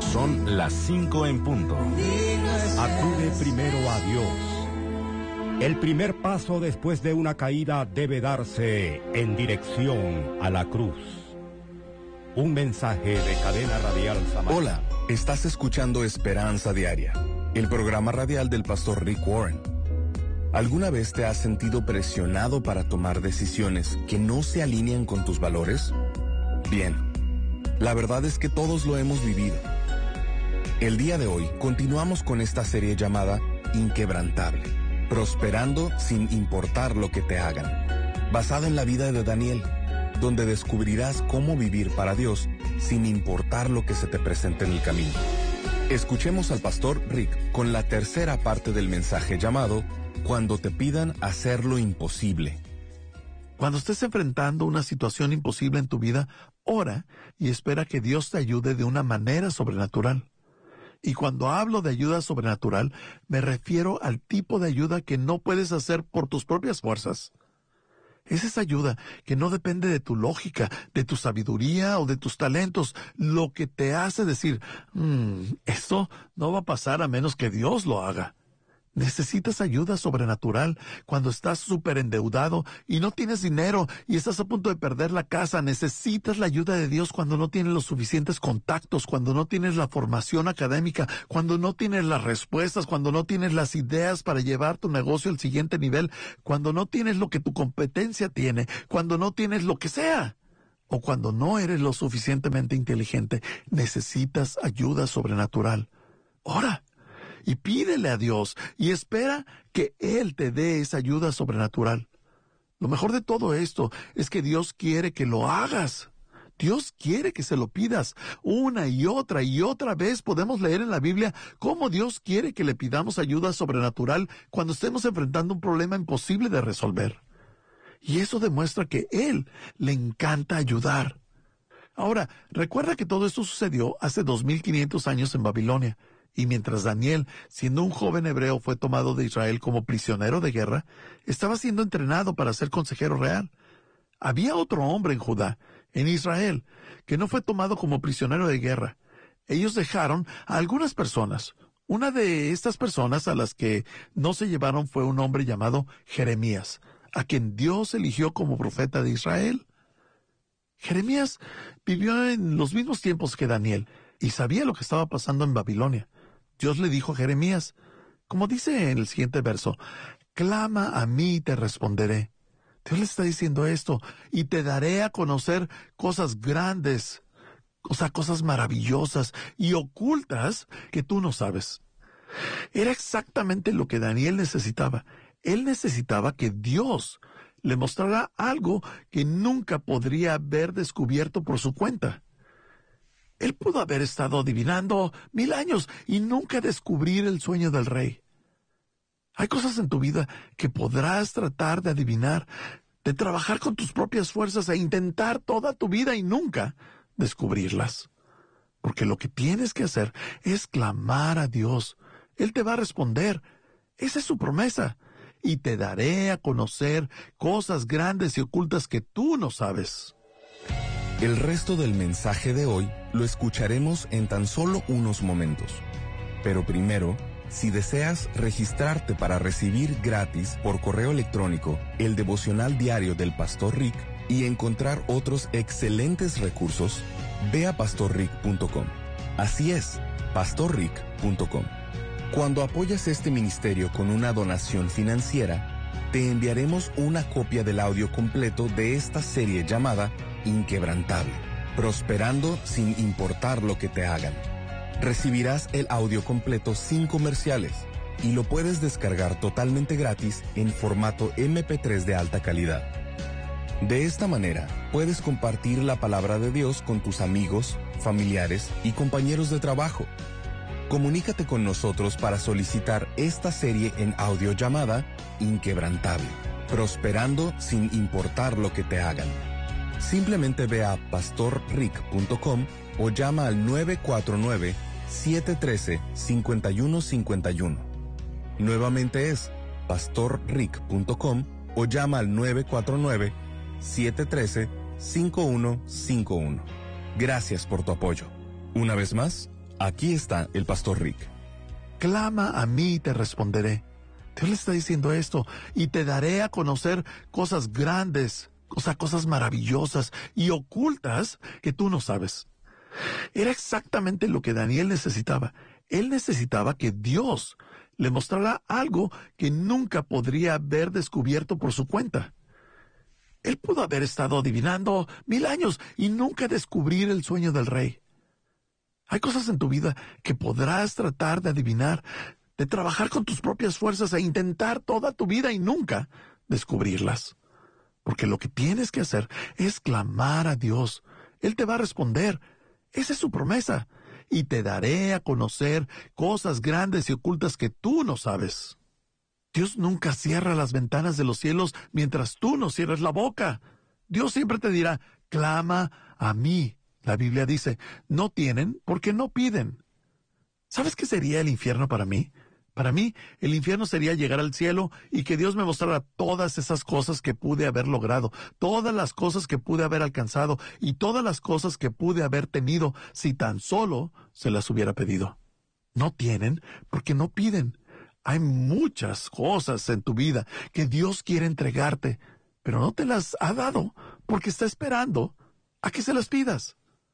Son las 5 en punto. Acude primero a Dios. El primer paso después de una caída debe darse en dirección a la cruz. Un mensaje de Cadena Radial Samaria. Hola, estás escuchando Esperanza Diaria, el programa radial del pastor Rick Warren. ¿Alguna vez te has sentido presionado para tomar decisiones que no se alinean con tus valores? Bien, la verdad es que todos lo hemos vivido. El día de hoy continuamos con esta serie llamada Inquebrantable, prosperando sin importar lo que te hagan, basada en la vida de Daniel, donde descubrirás cómo vivir para Dios sin importar lo que se te presente en el camino. Escuchemos al pastor Rick con la tercera parte del mensaje llamado Cuando te pidan hacer lo imposible. Cuando estés enfrentando una situación imposible en tu vida, ora y espera que Dios te ayude de una manera sobrenatural. Y cuando hablo de ayuda sobrenatural, me refiero al tipo de ayuda que no puedes hacer por tus propias fuerzas. Es esa ayuda que no depende de tu lógica, de tu sabiduría o de tus talentos, lo que te hace decir, esto no va a pasar a menos que Dios lo haga. Necesitas ayuda sobrenatural cuando estás súper endeudado y no tienes dinero y estás a punto de perder la casa. Necesitas la ayuda de Dios cuando no tienes los suficientes contactos, cuando no tienes la formación académica, cuando no tienes las respuestas, cuando no tienes las ideas para llevar tu negocio al siguiente nivel, cuando no tienes lo que tu competencia tiene, cuando no tienes lo que sea, o cuando no eres lo suficientemente inteligente. Necesitas ayuda sobrenatural. Ora y pídele a Dios y espera que Él te dé esa ayuda sobrenatural. Lo mejor de todo esto es que Dios quiere que lo hagas. Dios quiere que se lo pidas. Una y otra vez podemos leer en la Biblia cómo Dios quiere que le pidamos ayuda sobrenatural cuando estemos enfrentando un problema imposible de resolver. Y eso demuestra que Él le encanta ayudar. Ahora, recuerda que todo esto sucedió hace 2500 años en Babilonia. Y mientras Daniel, siendo un joven hebreo, fue tomado de Israel como prisionero de guerra, estaba siendo entrenado para ser consejero real. Había otro hombre en Judá, en Israel, que no fue tomado como prisionero de guerra. Ellos dejaron a algunas personas. Una de estas personas a las que no se llevaron fue un hombre llamado Jeremías, a quien Dios eligió como profeta de Israel. Jeremías vivió en los mismos tiempos que Daniel y sabía lo que estaba pasando en Babilonia. Dios le dijo a Jeremías, como dice en el siguiente verso, clama a mí y te responderé. Dios le está diciendo esto, y te daré a conocer cosas grandes, cosas maravillosas y ocultas que tú no sabes. Era exactamente lo que Daniel necesitaba. Él necesitaba que Dios le mostrara algo que nunca podría haber descubierto por su cuenta. Él pudo haber estado adivinando 1000 años y nunca descubrir el sueño del rey. Hay cosas en tu vida que podrás tratar de adivinar, de trabajar con tus propias fuerzas e intentar toda tu vida y nunca descubrirlas. Porque lo que tienes que hacer es clamar a Dios. Él te va a responder. Esa es su promesa. Y te daré a conocer cosas grandes y ocultas que tú no sabes. El resto del mensaje de hoy lo escucharemos en tan solo unos momentos. Pero primero, si deseas registrarte para recibir gratis por correo electrónico el devocional diario del Pastor Rick y encontrar otros excelentes recursos, ve a pastorrick.com. Así es, pastorrick.com. Cuando apoyas este ministerio con una donación financiera, te enviaremos una copia del audio completo de esta serie llamada Inquebrantable, prosperando sin importar lo que te hagan. Recibirás el audio completo sin comerciales y lo puedes descargar totalmente gratis en formato MP3 de alta calidad. De esta manera, puedes compartir la palabra de Dios con tus amigos, familiares y compañeros de trabajo. Comunícate con nosotros para solicitar esta serie en audio llamada Inquebrantable, prosperando sin importar lo que te hagan. Simplemente ve a pastorrick.com o llama al 949-713-5151. Nuevamente es pastorrick.com o llama al 949-713-5151. Gracias por tu apoyo. Una vez más, Aquí está el pastor Rick. Clama a mí y te responderé. Dios le está diciendo esto, y te daré a conocer cosas grandes, cosas maravillosas y ocultas que tú no sabes. Era exactamente lo que Daniel necesitaba. Él necesitaba que Dios le mostrara algo que nunca podría haber descubierto por su cuenta. Él pudo haber estado adivinando 1000 años y nunca descubrir el sueño del rey. Hay cosas en tu vida que podrás tratar de adivinar, de trabajar con tus propias fuerzas e intentar toda tu vida y nunca descubrirlas. Porque lo que tienes que hacer es clamar a Dios. Él te va a responder. Esa es su promesa. Y te daré a conocer cosas grandes y ocultas que tú no sabes. Dios nunca cierra las ventanas de los cielos mientras tú no cierres la boca. Dios siempre te dirá, clama a mí. La Biblia dice, no tienen porque no piden. ¿Sabes qué sería el infierno para mí? Para mí, el infierno sería llegar al cielo y que Dios me mostrara todas esas cosas que pude haber logrado, todas las cosas que pude haber alcanzado y todas las cosas que pude haber tenido si tan solo se las hubiera pedido. No tienen porque no piden. Hay muchas cosas en tu vida que Dios quiere entregarte, pero no te las ha dado porque está esperando a que se las pidas.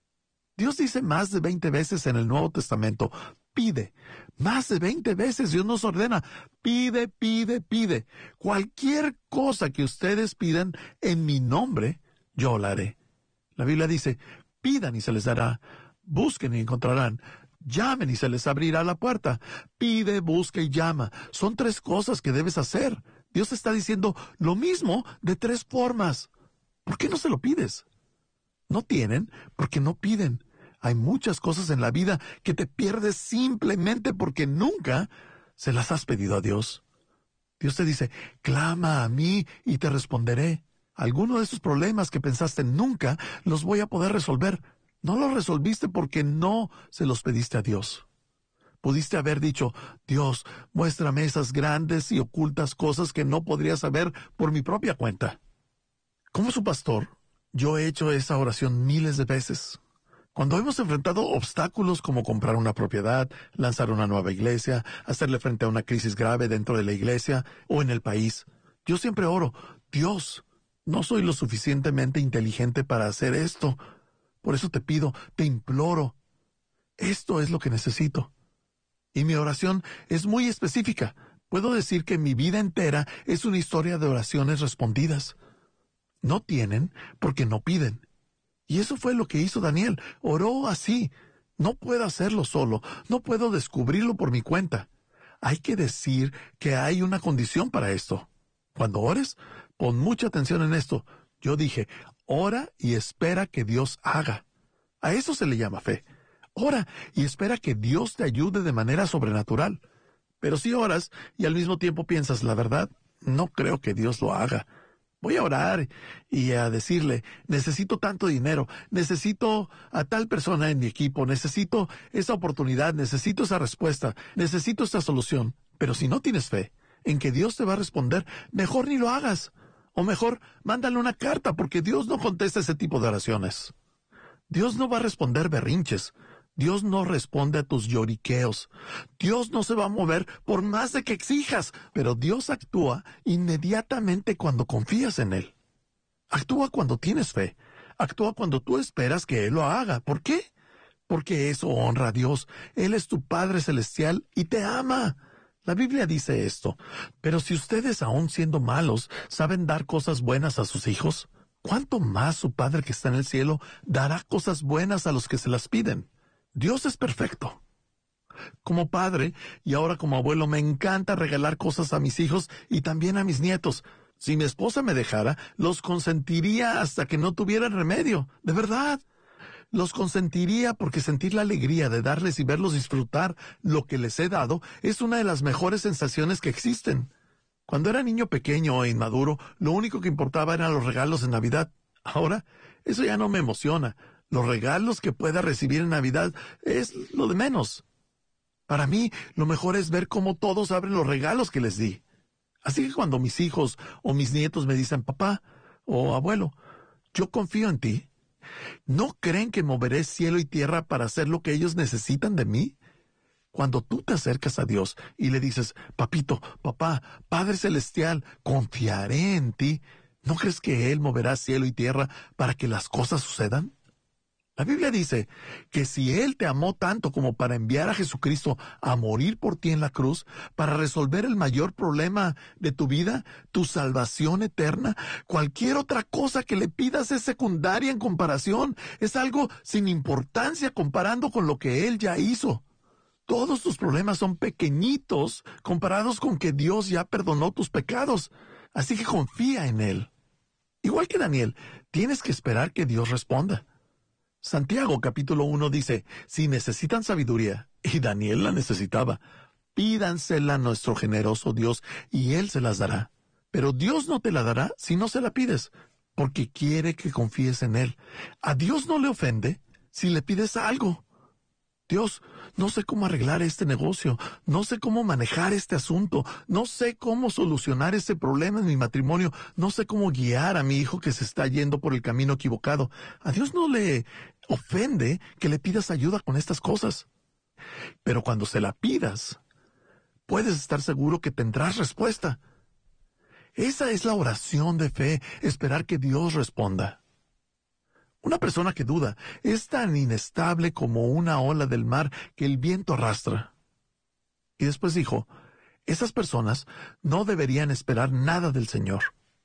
Dios dice más de 20 veces en el Nuevo Testamento, pide. Más de 20 veces Dios nos ordena, pide, pide, pide. Cualquier cosa que ustedes pidan en mi nombre, yo la haré. La Biblia dice, pidan y se les dará, busquen y encontrarán, llamen y se les abrirá la puerta. Pide, busca y llama. Son 3 cosas que debes hacer. Dios está diciendo lo mismo de 3 formas. ¿Por qué no se lo pides? No tienen porque no piden. Hay muchas cosas en la vida que te pierdes simplemente porque nunca se las has pedido a Dios. Dios te dice, clama a mí y te responderé. Alguno de esos problemas que pensaste nunca los voy a poder resolver. No los resolviste porque no se los pediste a Dios. Pudiste haber dicho, Dios, muéstrame esas grandes y ocultas cosas que no podría saber por mi propia cuenta. Como su pastor, yo he hecho esa oración miles de veces. Cuando hemos enfrentado obstáculos como comprar una propiedad, lanzar una nueva iglesia, hacerle frente a una crisis grave dentro de la iglesia o en el país, yo siempre oro, Dios, no soy lo suficientemente inteligente para hacer esto. Por eso te pido, te imploro. Esto es lo que necesito. Y mi oración es muy específica. Puedo decir que mi vida entera es una historia de oraciones respondidas. No tienen porque no piden. Y eso fue lo que hizo Daniel. Oró así. No puedo hacerlo solo. No puedo descubrirlo por mi cuenta. Hay que decir que hay una condición para esto. Cuando ores, pon mucha atención en esto. Yo dije, ora y espera que Dios haga. A eso se le llama fe. Ora y espera que Dios te ayude de manera sobrenatural. Pero si oras y al mismo tiempo piensas, la verdad, no creo que Dios lo haga. Voy a orar y a decirle, necesito tanto dinero, necesito a tal persona en mi equipo, necesito esa oportunidad, necesito esa respuesta, necesito esta solución. Pero si no tienes fe en que Dios te va a responder, mejor ni lo hagas. O mejor, mándale una carta porque Dios no contesta ese tipo de oraciones. Dios no va a responder berrinches. Dios no responde a tus lloriqueos. Dios no se va a mover por más de que exijas, pero Dios actúa inmediatamente cuando confías en Él. Actúa cuando tienes fe. Actúa cuando tú esperas que Él lo haga. ¿Por qué? Porque eso honra a Dios. Él es tu Padre Celestial y te ama. La Biblia dice esto. Pero si ustedes, aun siendo malos, saben dar cosas buenas a sus hijos, ¿cuánto más su Padre que está en el cielo dará cosas buenas a los que se las piden? Dios es perfecto. Como padre y ahora como abuelo me encanta regalar cosas a mis hijos y también a mis nietos. Si mi esposa me dejara, los consentiría hasta que no tuvieran remedio. De verdad. Los consentiría porque sentir la alegría de darles y verlos disfrutar lo que les he dado es una de las mejores sensaciones que existen. Cuando era niño pequeño e inmaduro, lo único que importaba eran los regalos en Navidad. Ahora, eso ya no me emociona. Los regalos que pueda recibir en Navidad es lo de menos. Para mí, lo mejor es ver cómo todos abren los regalos que les di. Así que cuando mis hijos o mis nietos me dicen, papá o abuelo, yo confío en ti, ¿No creen que moveré cielo y tierra para hacer lo que ellos necesitan de mí? Cuando tú te acercas a Dios y le dices, papito, papá, Padre Celestial, confiaré en ti, ¿no crees que Él moverá cielo y tierra para que las cosas sucedan? La Biblia dice que si Él te amó tanto como para enviar a Jesucristo a morir por ti en la cruz, para resolver el mayor problema de tu vida, tu salvación eterna, cualquier otra cosa que le pidas es secundaria en comparación, es algo sin importancia comparando con lo que Él ya hizo. Todos tus problemas son pequeñitos comparados con que Dios ya perdonó tus pecados, así que confía en Él. Igual que Daniel, tienes que esperar que Dios responda. Santiago capítulo 1 dice, si necesitan sabiduría, y Daniel la necesitaba, pídansela a nuestro generoso Dios, y Él se las dará. Pero Dios no te la dará si no se la pides, porque quiere que confíes en Él. A Dios no le ofende si le pides algo. Dios, no sé cómo arreglar este negocio, no sé cómo manejar este asunto, no sé cómo solucionar este problema en mi matrimonio, no sé cómo guiar a mi hijo que se está yendo por el camino equivocado. A Dios no le ofende que le pidas ayuda con estas cosas. Pero cuando se la pidas, puedes estar seguro que tendrás respuesta. Esa es la oración de fe, esperar que Dios responda. Una persona que duda es tan inestable como una ola del mar que el viento arrastra. Y después dijo, esas personas no deberían esperar nada del Señor.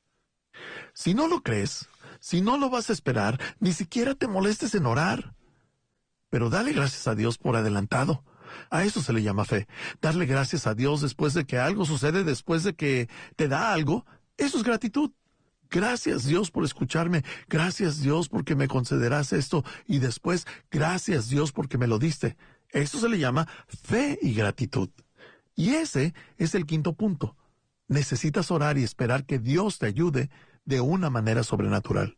Si no lo crees, si no lo vas a esperar, ni siquiera te molestes en orar. Pero dale gracias a Dios por adelantado. A eso se le llama fe. Darle gracias a Dios después de que algo sucede, después de que te da algo, eso es gratitud. Gracias Dios por escucharme, gracias Dios porque me concederás esto y después gracias Dios porque me lo diste. Eso se le llama fe y gratitud. Y ese es el quinto punto. Necesitas orar y esperar que Dios te ayude de una manera sobrenatural.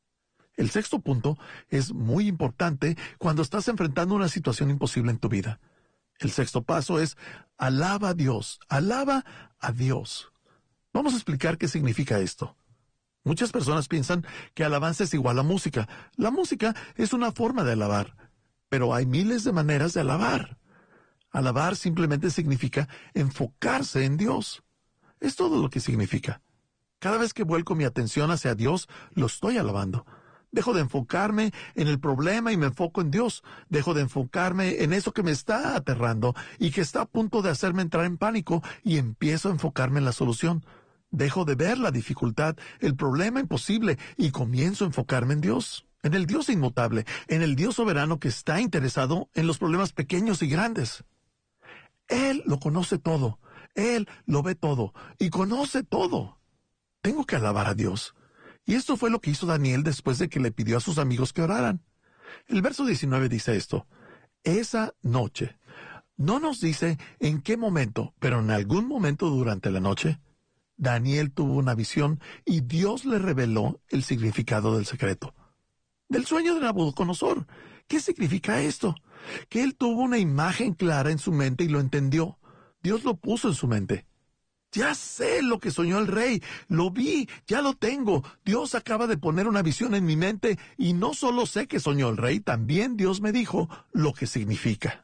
El sexto punto es muy importante cuando estás enfrentando una situación imposible en tu vida. El sexto paso es alaba a Dios, alaba a Dios. Vamos a explicar qué significa esto. Muchas personas piensan que alabanza es igual a música. La música es una forma de alabar, pero hay miles de maneras de alabar. Alabar simplemente significa enfocarse en Dios. Es todo lo que significa. Cada vez que vuelco mi atención hacia Dios, lo estoy alabando. Dejo de enfocarme en el problema y me enfoco en Dios. Dejo de enfocarme en eso que me está aterrando y que está a punto de hacerme entrar en pánico y empiezo a enfocarme en la solución. Dejo de ver la dificultad, el problema imposible y comienzo a enfocarme en Dios, en el Dios inmutable, en el Dios soberano que está interesado en los problemas pequeños y grandes. Él lo conoce todo, Él lo ve todo y conoce todo. Tengo que alabar a Dios. Y esto fue lo que hizo Daniel después de que le pidió a sus amigos que oraran. El verso 19 dice esto, esa noche, no nos dice en qué momento, pero en algún momento durante la noche, Daniel tuvo una visión y Dios le reveló el significado del secreto. Del sueño de Nabucodonosor. ¿Qué significa esto? Que él tuvo una imagen clara en su mente y lo entendió. Dios lo puso en su mente. Ya sé lo que soñó el rey. Lo vi, ya lo tengo. Dios acaba de poner una visión en mi mente y no solo sé que soñó el rey, también Dios me dijo lo que significa.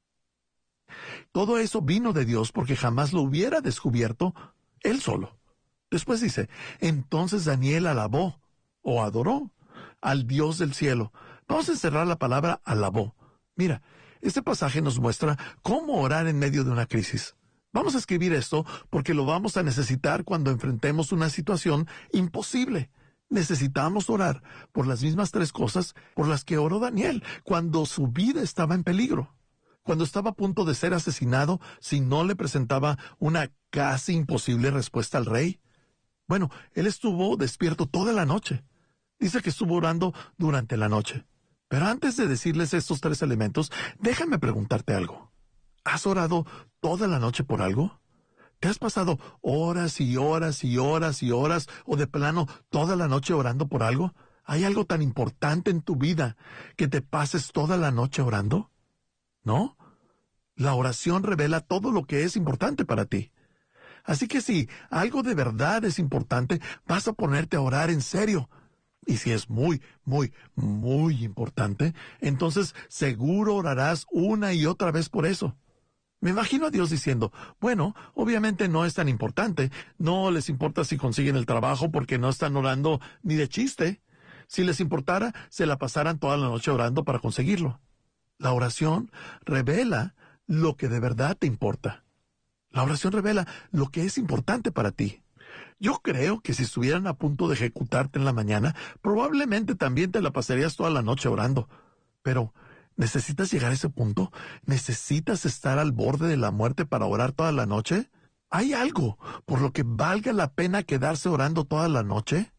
Todo eso vino de Dios porque jamás lo hubiera descubierto él solo. Después dice, entonces Daniel alabó o adoró al Dios del cielo. Vamos a encerrar la palabra alabó. Mira, este pasaje nos muestra cómo orar en medio de una crisis. Vamos a escribir esto porque lo vamos a necesitar cuando enfrentemos una situación imposible. Necesitamos orar por las mismas tres cosas por las que oró Daniel cuando su vida estaba en peligro. Cuando estaba a punto de ser asesinado si no le presentaba una casi imposible respuesta al rey. Bueno, él estuvo despierto toda la noche. Dice que estuvo orando durante la noche. Pero antes de decirles estos tres elementos, déjame preguntarte algo. ¿Has orado toda la noche por algo? ¿Te has pasado horas y horas y horas y horas o de plano toda la noche orando por algo? ¿Hay algo tan importante en tu vida que te pases toda la noche orando? ¿No? La oración revela todo lo que es importante para ti. Así que si algo de verdad es importante, vas a ponerte a orar en serio. Y si es muy, muy, muy importante, entonces seguro orarás una y otra vez por eso. Me imagino a Dios diciendo, bueno, obviamente no es tan importante, no les importa si consiguen el trabajo porque no están orando ni de chiste. Si les importara, se la pasaran toda la noche orando para conseguirlo. La oración revela lo que de verdad te importa. La oración revela lo que es importante para ti. Yo creo que si estuvieran a punto de ejecutarte en la mañana, probablemente también te la pasarías toda la noche orando. Pero, ¿necesitas llegar a ese punto? ¿Necesitas estar al borde de la muerte para orar toda la noche? ¿Hay algo por lo que valga la pena quedarse orando toda la noche?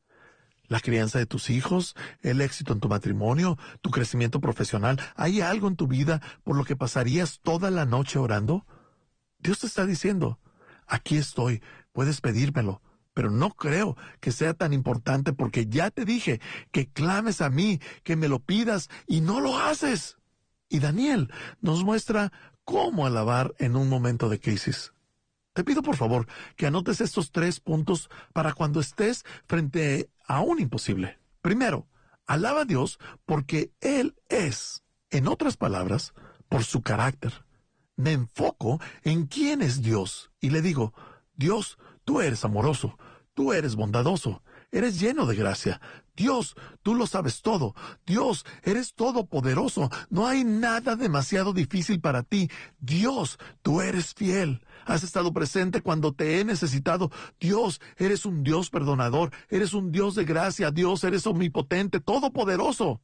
¿La crianza de tus hijos? ¿El éxito en tu matrimonio? ¿Tu crecimiento profesional? ¿Hay algo en tu vida por lo que pasarías toda la noche orando? Dios te está diciendo, aquí estoy, puedes pedírmelo, pero no creo que sea tan importante porque ya te dije que clames a mí, que me lo pidas y no lo haces. Y Daniel nos muestra cómo alabar en un momento de crisis. Te pido por favor que anotes estos 3 puntos para cuando estés frente a un imposible. Primero, alaba a Dios porque Él es, en otras palabras, por su carácter. Me enfoco en quién es Dios y le digo, Dios, tú eres amoroso, tú eres bondadoso, eres lleno de gracia. Dios, tú lo sabes todo. Dios, eres todopoderoso. No hay nada demasiado difícil para ti. Dios, tú eres fiel. Has estado presente cuando te he necesitado. Dios, eres un Dios perdonador. Eres un Dios de gracia. Dios, eres omnipotente, todopoderoso.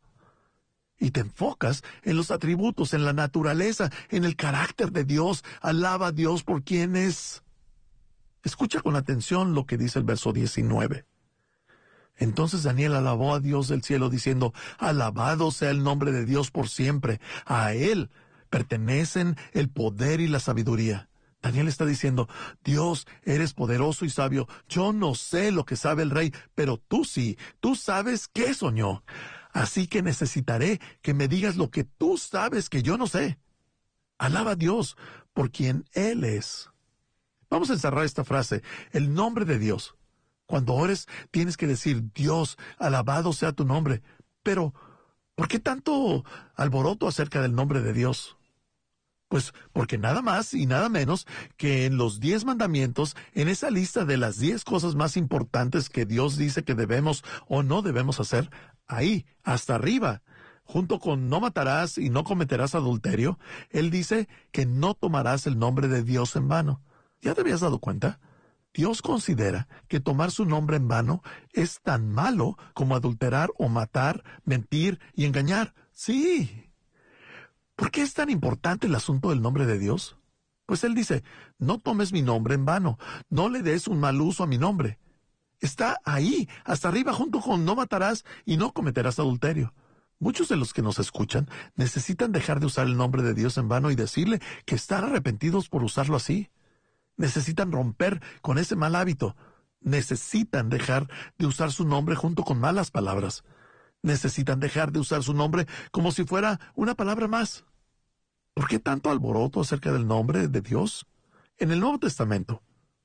Y te enfocas en los atributos, en la naturaleza, en el carácter de Dios. Alaba a Dios por quien es. Escucha con atención lo que dice el verso 19. Entonces Daniel alabó a Dios del cielo diciendo, alabado sea el nombre de Dios por siempre. A Él pertenecen el poder y la sabiduría. Daniel está diciendo, Dios, eres poderoso y sabio. Yo no sé lo que sabe el rey, pero tú sí. Tú sabes qué soñó. Así que necesitaré que me digas lo que tú sabes que yo no sé. Alaba a Dios por quien Él es. Vamos a encerrar esta frase, el nombre de Dios. Cuando ores, tienes que decir, Dios, alabado sea tu nombre. Pero, ¿por qué tanto alboroto acerca del nombre de Dios? Pues porque nada más y nada menos que en los 10 mandamientos, en esa lista de las 10 cosas más importantes que Dios dice que debemos o no debemos hacer, ahí, hasta arriba, junto con no matarás y no cometerás adulterio, Él dice que no tomarás el nombre de Dios en vano. ¿Ya te habías dado cuenta? Dios considera que tomar su nombre en vano es tan malo como adulterar o matar, mentir y engañar. Sí. ¿Por qué es tan importante el asunto del nombre de Dios? Pues Él dice, no tomes mi nombre en vano, no le des un mal uso a mi nombre. Está ahí, hasta arriba, junto con no matarás y no cometerás adulterio. Muchos de los que nos escuchan necesitan dejar de usar el nombre de Dios en vano y decirle que están arrepentidos por usarlo así. Necesitan romper con ese mal hábito. Necesitan dejar de usar su nombre junto con malas palabras. Necesitan dejar de usar su nombre como si fuera una palabra más. ¿Por qué tanto alboroto acerca del nombre de Dios? En el Nuevo Testamento,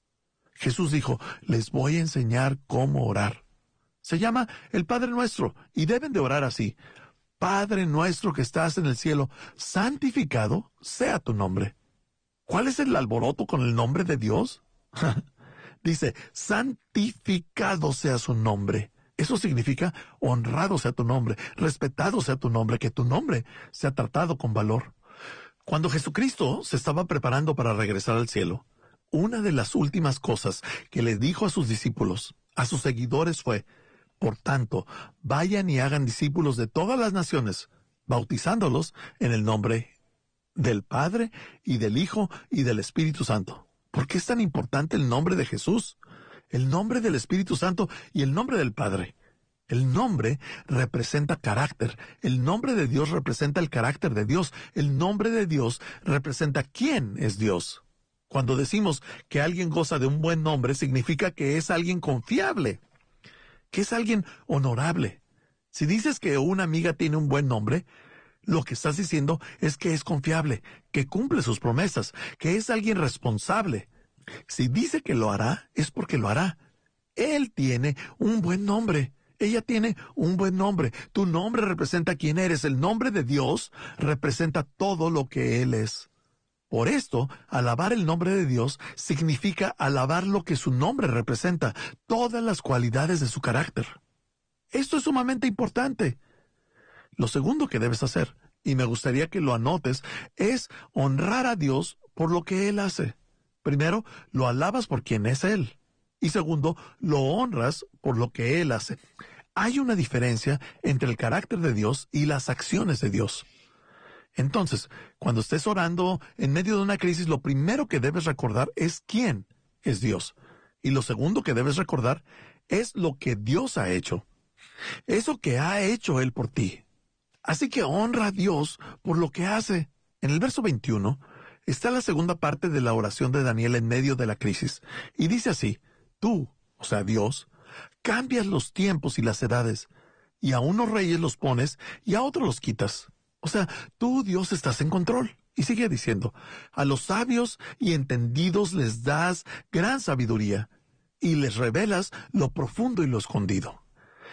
Jesús dijo, les voy a enseñar cómo orar. Se llama el Padre Nuestro y deben de orar así. Padre nuestro que estás en el cielo, santificado sea tu nombre. ¿Cuál es el alboroto con el nombre de Dios? Dice, santificado sea su nombre. Eso significa honrado sea tu nombre, respetado sea tu nombre, que tu nombre sea tratado con valor. Cuando Jesucristo se estaba preparando para regresar al cielo, una de las últimas cosas que les dijo a sus discípulos, a sus seguidores fue, por tanto, vayan y hagan discípulos de todas las naciones, bautizándolos en el nombre del Padre y del Hijo y del Espíritu Santo. ¿Por qué es tan importante el nombre de Jesús? El nombre del Espíritu Santo y el nombre del Padre. El nombre representa carácter. El nombre de Dios representa el carácter de Dios. El nombre de Dios representa quién es Dios. Cuando decimos que alguien goza de un buen nombre, significa que es alguien confiable, que es alguien honorable. Si dices que una amiga tiene un buen nombre, lo que estás diciendo es que es confiable, que cumple sus promesas, que es alguien responsable. Si dice que lo hará, es porque lo hará. Él tiene un buen nombre. Ella tiene un buen nombre. Tu nombre representa quién eres. El nombre de Dios representa todo lo que Él es. Por esto, alabar el nombre de Dios significa alabar lo que su nombre representa, todas las cualidades de su carácter. Esto es sumamente importante. Lo segundo que debes hacer, y me gustaría que lo anotes, es honrar a Dios por lo que Él hace. Primero, lo alabas por quien es Él. Y segundo, lo honras por lo que Él hace. Hay una diferencia entre el carácter de Dios y las acciones de Dios. Entonces, cuando estés orando en medio de una crisis, lo primero que debes recordar es quién es Dios. Y lo segundo que debes recordar es lo que Dios ha hecho. Eso que ha hecho Él por ti. Así que honra a Dios por lo que hace. En el verso 21 está la segunda parte de la oración de Daniel en medio de la crisis. Y dice así: tú, o sea Dios, cambias los tiempos y las edades, y a unos reyes los pones y a otros los quitas. O sea, tú, Dios, estás en control. Y sigue diciendo: a los sabios y entendidos les das gran sabiduría, y les revelas lo profundo y lo escondido.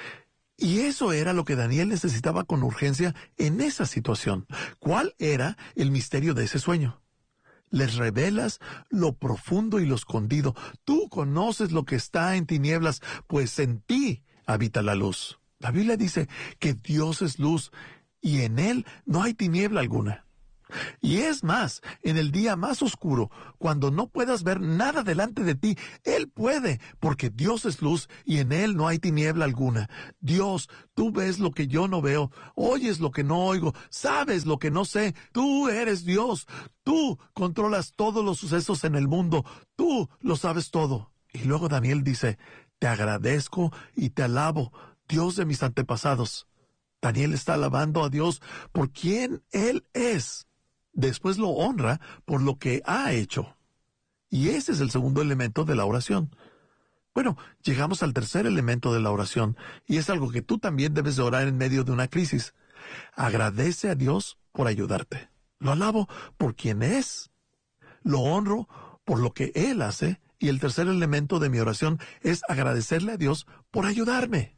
Y eso era lo que Daniel necesitaba con urgencia en esa situación. ¿Cuál era el misterio de ese sueño? Les revelas lo profundo y lo escondido. Tú conoces lo que está en tinieblas, pues en ti habita la luz. La Biblia dice que Dios es luz y en Él no hay tiniebla alguna. Y es más, en el día más oscuro, cuando no puedas ver nada delante de ti, Él puede, porque Dios es luz y en Él no hay tiniebla alguna. Dios, tú ves lo que yo no veo, oyes lo que no oigo, sabes lo que no sé. Tú eres Dios, tú controlas todos los sucesos en el mundo, tú lo sabes todo. Y luego Daniel dice: te agradezco y te alabo, Dios de mis antepasados. Daniel está alabando a Dios por quien Él es. Después lo honra por lo que ha hecho. Y ese es el segundo elemento de la oración. Bueno, llegamos al tercer elemento de la oración, y es algo que tú también debes de orar en medio de una crisis. Agradece a Dios por ayudarte. Lo alabo por quien es. Lo honro por lo que Él hace. Y el tercer elemento de mi oración es agradecerle a Dios por ayudarme.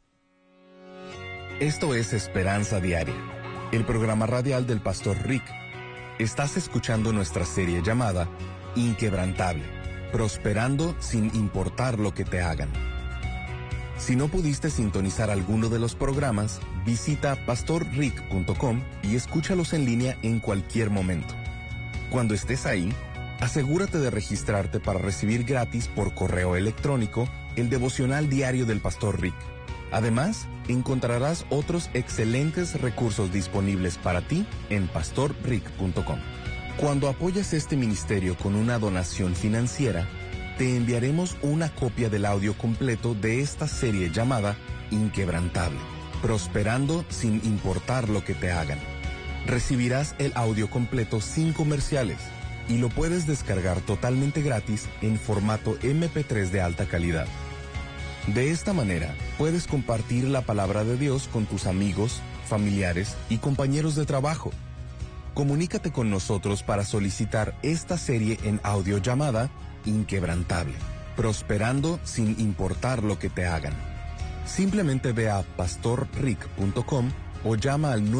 Esto es Esperanza Diaria, el programa radial del Pastor Rick. Estás escuchando nuestra serie llamada Inquebrantable, prosperando sin importar lo que te hagan. Si no pudiste sintonizar alguno de los programas, visita pastorrick.com y escúchalos en línea en cualquier momento. Cuando estés ahí, asegúrate de registrarte para recibir gratis por correo electrónico el devocional diario del Pastor Rick. Además, encontrarás otros excelentes recursos disponibles para ti en pastorrick.com. Cuando apoyas este ministerio con una donación financiera, te enviaremos una copia del audio completo de esta serie llamada Inquebrantable, prosperando sin importar lo que te hagan. Recibirás el audio completo sin comerciales y lo puedes descargar totalmente gratis en formato MP3 de alta calidad. De esta manera, puedes compartir la palabra de Dios con tus amigos, familiares y compañeros de trabajo. Comunícate con nosotros para solicitar esta serie en audio llamada Inquebrantable, prosperando sin importar lo que te hagan. Simplemente ve a pastorrick.com o llama al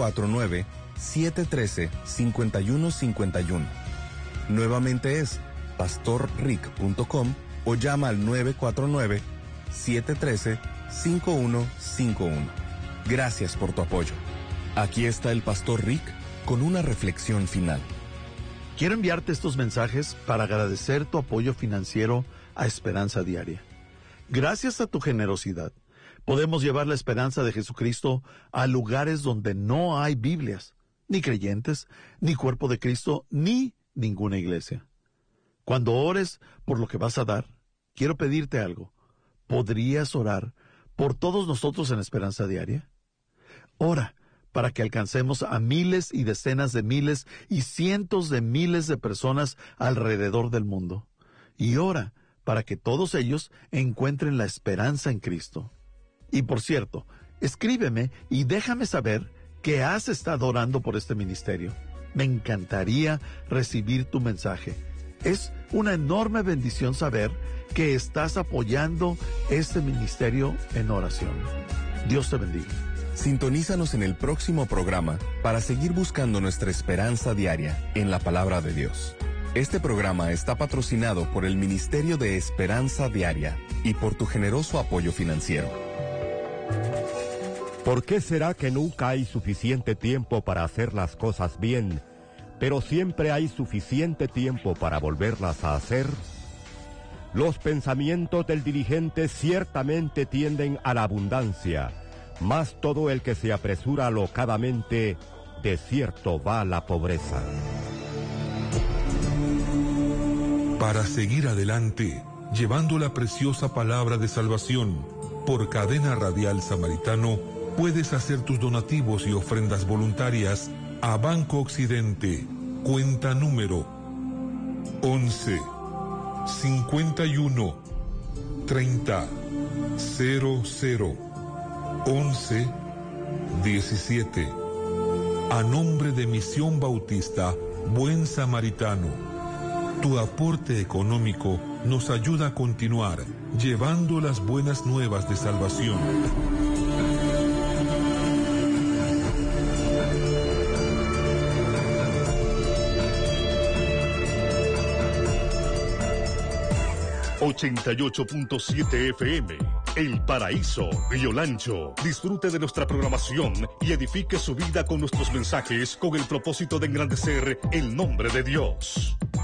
949-713-5151. Nuevamente es pastorrick.com o llama al 949-713-5151. Gracias por tu apoyo. Aquí está el Pastor Rick con una reflexión final. Quiero enviarte estos mensajes para agradecer tu apoyo financiero a Esperanza Diaria. Gracias a tu generosidad, podemos llevar la esperanza de Jesucristo a lugares donde no hay Biblias, ni creyentes, ni cuerpo de Cristo, ni ninguna iglesia. Cuando ores por lo que vas a dar, quiero pedirte algo. ¿Podrías orar por todos nosotros en Esperanza Diaria? Ora para que alcancemos a miles y decenas de miles y cientos de miles de personas alrededor del mundo. Y ora para que todos ellos encuentren la esperanza en Cristo. Y por cierto, escríbeme y déjame saber que has estado orando por este ministerio. Me encantaría recibir tu mensaje. Es una enorme bendición saber que estás apoyando este ministerio en oración. Dios te bendiga. Sintonízanos en el próximo programa para seguir buscando nuestra esperanza diaria en la palabra de Dios. Este programa está patrocinado por el Ministerio de Esperanza Diaria y por tu generoso apoyo financiero. ¿Por qué será que nunca hay suficiente tiempo para hacer las cosas bien, pero siempre hay suficiente tiempo para volverlas a hacer? Los pensamientos del diligente ciertamente tienden a la abundancia, mas todo el que se apresura alocadamente, de cierto va a la pobreza. Para seguir adelante, llevando la preciosa palabra de salvación, por Cadena Radial Samaritano, puedes hacer tus donativos y ofrendas voluntarias a Banco Occidente, cuenta número 11 51 30 00 11 17. A nombre de Misión Bautista Buen Samaritano, tu aporte económico nos ayuda a continuar llevando las buenas nuevas de salvación. ...88.7 FM... El Paraíso, Río Lancho. Disfrute de nuestra programación y edifique su vida con nuestros mensajes con el propósito de engrandecer el nombre de Dios.